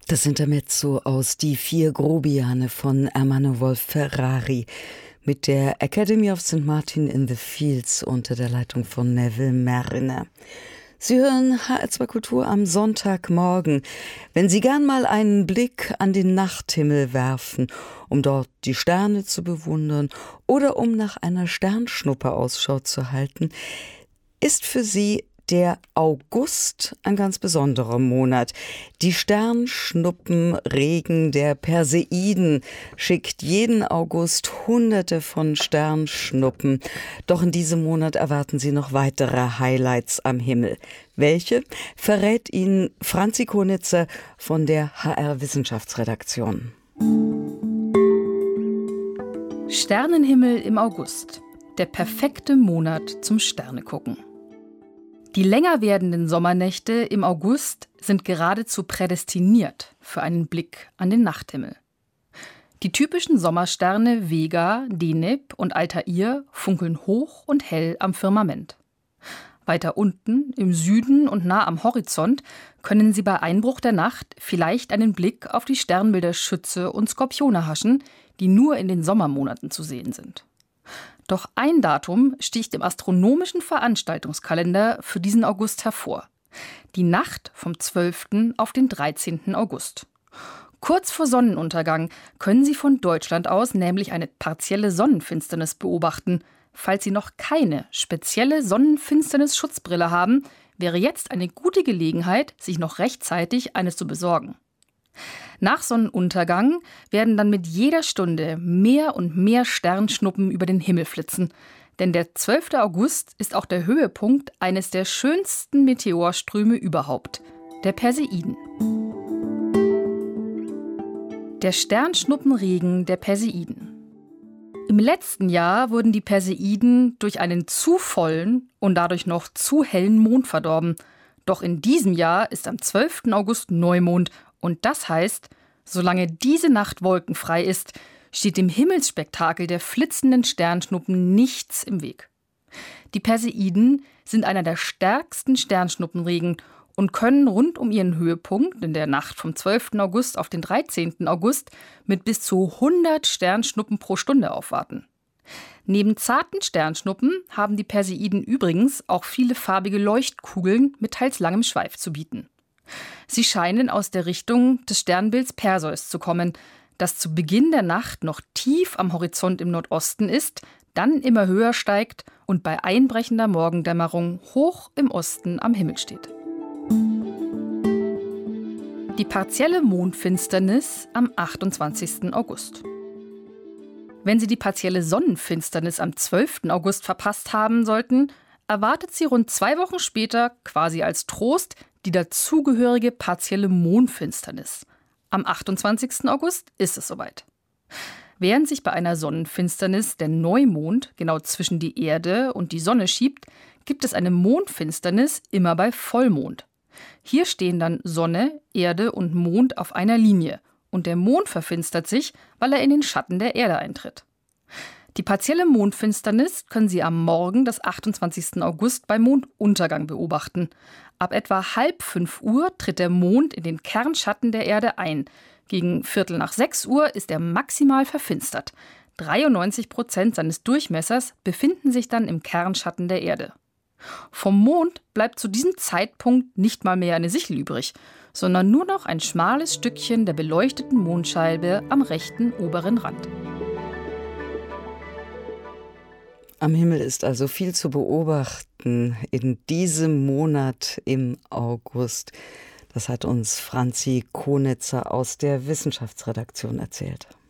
Das Intermezzo aus Die vier Grobiane von Ermanno Wolf-Ferrari mit der Academy of St. Martin in the Fields unter der Leitung von Neville Marriner. Sie hören HR2 Kultur am Sonntagmorgen. Wenn Sie gern mal einen Blick an den Nachthimmel werfen, um dort die Sterne zu bewundern oder um nach einer Sternschnuppe Ausschau zu halten, ist für Sie der August ein ganz besonderer Monat. Die Sternschnuppenregen der Perseiden schickt jeden August Hunderte von Sternschnuppen. Doch in diesem Monat erwarten Sie noch weitere Highlights am Himmel. Welche verrät Ihnen Franzi Konitzer von der HR Wissenschaftsredaktion. Sternenhimmel im August. Der perfekte Monat zum Sternegucken. Die länger werdenden Sommernächte im August sind geradezu prädestiniert für einen Blick an den Nachthimmel. Die typischen Sommersterne Vega, Deneb und Altair funkeln hoch und hell am Firmament. Weiter unten, im Süden und nah am Horizont, können Sie bei Einbruch der Nacht vielleicht einen Blick auf die Sternbilder Schütze und Skorpione haschen, die nur in den Sommermonaten zu sehen sind. Doch ein Datum sticht im astronomischen Veranstaltungskalender für diesen August hervor. Die Nacht vom 12. auf den 13. August. Kurz vor Sonnenuntergang können Sie von Deutschland aus nämlich eine partielle Sonnenfinsternis beobachten. Falls Sie noch keine spezielle Sonnenfinsternis-Schutzbrille haben, wäre jetzt eine gute Gelegenheit, sich noch rechtzeitig eine zu besorgen. Nach Sonnenuntergang werden dann mit jeder Stunde mehr und mehr Sternschnuppen über den Himmel flitzen. Denn der 12. August ist auch der Höhepunkt eines der schönsten Meteorströme überhaupt, der Perseiden. Der Sternschnuppenregen der Perseiden. Im letzten Jahr wurden die Perseiden durch einen zu vollen und dadurch noch zu hellen Mond verdorben. Doch in diesem Jahr ist am 12. August Neumond. Und das heißt, solange diese Nacht wolkenfrei ist, steht dem Himmelsspektakel der flitzenden Sternschnuppen nichts im Weg. Die Perseiden sind einer der stärksten Sternschnuppenregen und können rund um ihren Höhepunkt in der Nacht vom 12. August auf den 13. August mit bis zu 100 Sternschnuppen pro Stunde aufwarten. Neben zarten Sternschnuppen haben die Perseiden übrigens auch viele farbige Leuchtkugeln mit teils langem Schweif zu bieten. Sie scheinen aus der Richtung des Sternbilds Perseus zu kommen, das zu Beginn der Nacht noch tief am Horizont im Nordosten ist, dann immer höher steigt und bei einbrechender Morgendämmerung hoch im Osten am Himmel steht. Die partielle Mondfinsternis am 28. August. Wenn Sie die partielle Sonnenfinsternis am 12. August verpasst haben sollten, erwartet Sie rund 2 Wochen später, quasi als Trost, die dazugehörige partielle Mondfinsternis. Am 28. August ist es soweit. Während sich bei einer Sonnenfinsternis der Neumond genau zwischen die Erde und die Sonne schiebt, gibt es eine Mondfinsternis immer bei Vollmond. Hier stehen dann Sonne, Erde und Mond auf einer Linie und der Mond verfinstert sich, weil er in den Schatten der Erde eintritt. Die partielle Mondfinsternis können Sie am Morgen des 28. August bei Monduntergang beobachten. Ab etwa 4:30 Uhr tritt der Mond in den Kernschatten der Erde ein. Gegen 5:45 Uhr ist er maximal verfinstert. 93% seines Durchmessers befinden sich dann im Kernschatten der Erde. Vom Mond bleibt zu diesem Zeitpunkt nicht mal mehr eine Sichel übrig, sondern nur noch ein schmales Stückchen der beleuchteten Mondscheibe am rechten oberen Rand. Am Himmel ist also viel zu beobachten in diesem Monat im August. Das hat uns Franzi Konitzer aus der Wissenschaftsredaktion erzählt.